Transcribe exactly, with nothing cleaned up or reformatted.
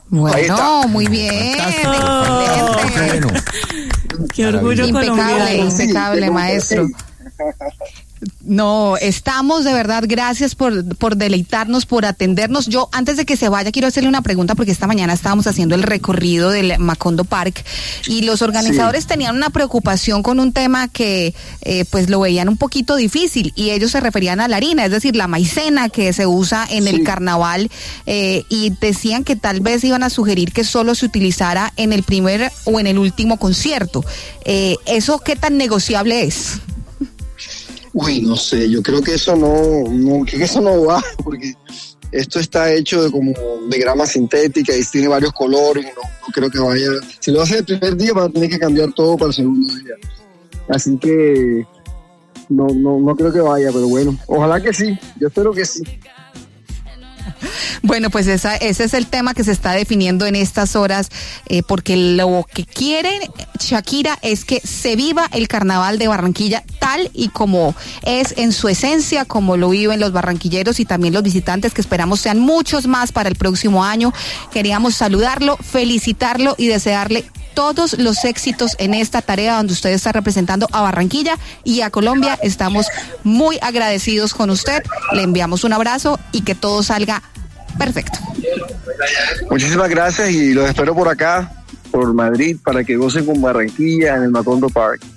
Bueno, muy bien. Oh, excelente. Qué orgullo Impecable, colombiano. impecable, maestro. No, estamos de verdad, gracias por, por deleitarnos, por atendernos. Yo, antes de que se vaya, quiero hacerle una pregunta, porque esta mañana estábamos haciendo el recorrido del Macondo Park y los organizadores sí. tenían una preocupación con un tema que eh, pues lo veían un poquito difícil, y ellos se referían a la harina, es decir, la maicena que se usa en sí. el carnaval, eh, y decían que tal vez iban a sugerir que solo se utilizara en el primer o en el último concierto. Eh, ¿Eso qué tan negociable es? Uy, no sé, yo creo que eso no, no, que eso no va, porque esto está hecho de como de grama sintética y tiene varios colores, no, no creo que vaya, si lo hace el primer día va a tener que cambiar todo para el segundo día, así que no, no, no creo que vaya, pero bueno, ojalá que sí, yo espero que sí. Bueno, pues esa, ese es el tema que se está definiendo en estas horas, eh, porque lo que quiere Shakira es que se viva el carnaval de Barranquilla tal y como es en su esencia, como lo viven los barranquilleros y también los visitantes, que esperamos sean muchos más para el próximo año. Queríamos saludarlo, felicitarlo y desearle todos los éxitos en esta tarea donde usted está representando a Barranquilla y a Colombia. Estamos muy agradecidos con usted, le enviamos un abrazo y que todo salga perfecto. Muchísimas gracias y los espero por acá, por Madrid, para que gocen con Barranquilla en el Macondo Park.